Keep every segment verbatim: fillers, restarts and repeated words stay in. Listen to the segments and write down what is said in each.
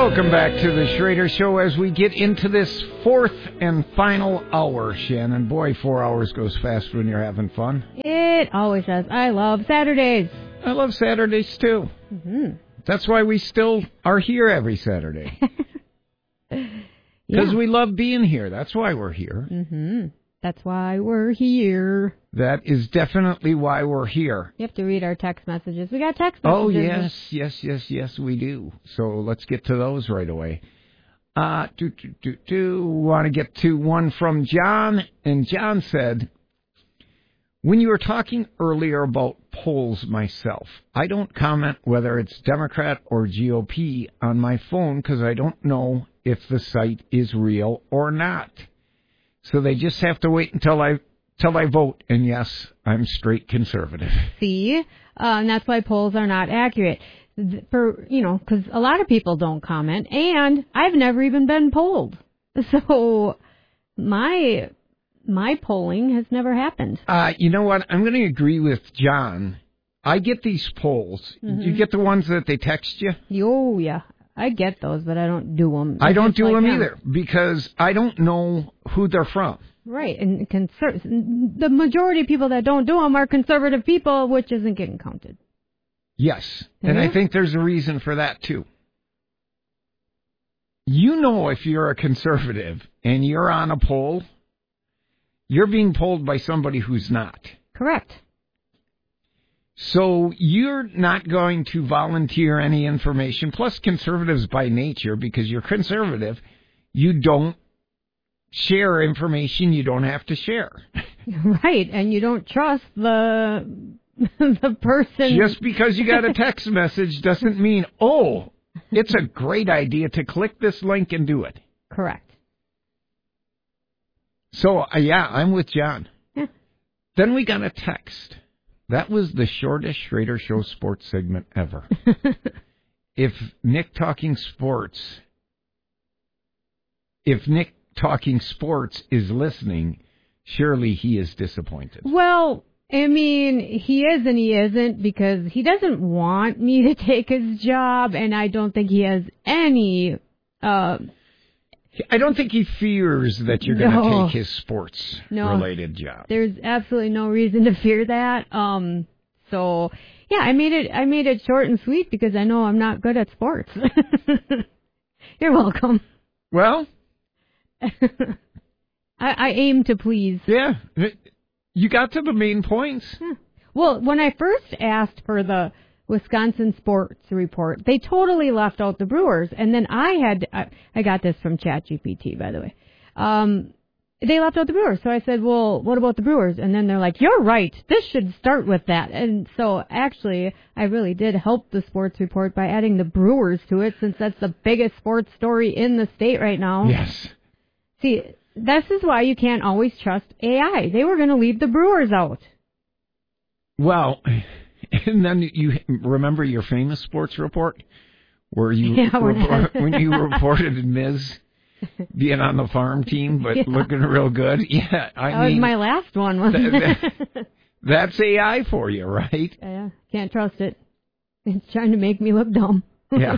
Welcome back to the Schrader Show as we get into this fourth and final hour, Shannon. Boy, four hours goes fast when you're having fun. It always does. I love Saturdays. I love Saturdays, too. Mm-hmm. That's why we still are here every Saturday. Because yeah. we love being here. That's why we're here. Mm-hmm. That's why we're here. That is definitely why we're here. You have to read our text messages. We got text messages. Oh, yes, yes, yes, yes, we do. So let's get to those right away. Uh, do, do, do, do. Want to get to one from John. And John said, when you were talking earlier about polls myself, I don't comment whether it's Democrat or G O P on my phone because I don't know if the site is real or not. So they just have to wait until I till I vote. And yes, I'm straight conservative. See, uh, and that's why polls are not accurate. For you know, because a lot of people don't comment, and I've never even been polled. So my my polling has never happened. Uh, you know what? I'm going to agree with John. I get these polls. Mm-hmm. You get the ones that they text you? Oh, yeah. I get those, but I don't do them. I don't do like them, them either because I don't know who they're from. Right, and conser- the majority of people that don't do them are conservative people, which isn't getting counted. Yes, and yeah. I think there's a reason for that, too. You know if you're a conservative and you're on a poll, you're being polled by somebody who's not. Correct. So you're not going to volunteer any information. Plus, conservatives by nature, because you're conservative, you don't share information you don't have to share. Right, and you don't trust the the person. Just because you got a text message doesn't mean, oh, it's a great idea to click this link and do it. Correct. So, uh, yeah, I'm with John. Yeah. Then we got a text. That was the shortest Schrader Show sports segment ever. If Nick Talking Sports, if Nick Talking Sports is listening, surely he is disappointed. Well, I mean, he is and he isn't because he doesn't want me to take his job, and I don't think he has any... Uh, I don't think he fears that you're no. going to take his sports-related no, job. There's absolutely no reason to fear that. Um, so, yeah, I made it. I made it short and sweet because I know I'm not good at sports. You're welcome. Well, I, I aim to please. Yeah, you got to the main points. Yeah. Well, when I first asked for the Wisconsin Sports Report, they totally left out the Brewers. And then I had, I, I got this from ChatGPT, by the way. Um, they left out the Brewers. So I said, well, what about the Brewers? And then they're like, you're right. This should start with that. And so actually, I really did help the Sports Report by adding the Brewers to it since that's the biggest sports story in the state right now. Yes. See, this is why you can't always trust A I. They were going to leave the Brewers out. Well... And then you remember your famous sports report where you yeah, report, when you reported Miz being on the farm team but yeah. looking real good. Yeah, I that mean, was my last one, wasn't that, it? that, that's A I for you, right? Yeah, can't trust it. It's trying to make me look dumb. Yeah.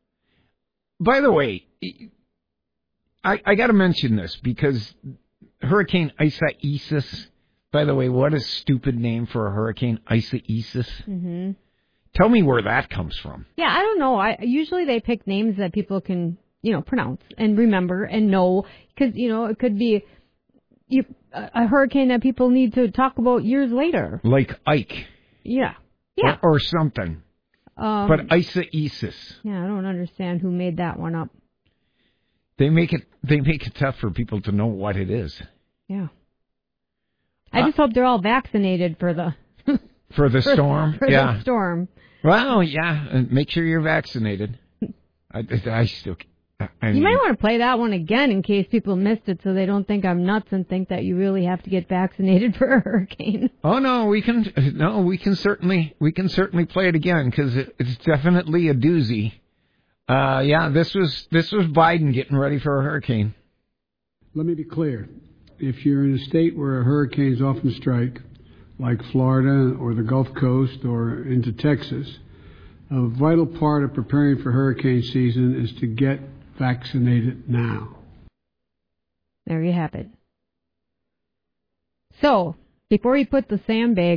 By the way, I, I got to mention this because Hurricane Isaias. By the way, what a stupid name for a hurricane, Isaias. Mm-hmm. Tell me where that comes from. Yeah, I don't know. I usually they pick names that people can, you know, pronounce and remember and know because, you know, it could be you, a hurricane that people need to talk about years later. Like Ike. Yeah. Yeah. Or, or something. Um, but Isaias. Yeah, I don't understand who made that one up. They make it. They make it tough for people to know what it is. Yeah. I just uh, hope they're all vaccinated for the for the storm. For yeah, the storm. Well, yeah, and make sure you're vaccinated. I, I still. I mean, you might want to play that one again in case people missed it, so they don't think I'm nuts and think that you really have to get vaccinated for a hurricane. Oh no, we can. No, we can certainly we can certainly play it again because it, it's definitely a doozy. Uh, yeah, this was this was Biden getting ready for a hurricane. Let me be clear. If you're in a state where hurricanes often strike, like Florida or the Gulf Coast or into Texas, A vital part of preparing for hurricane season is to get vaccinated now. There you have it. So, before you put the sandbag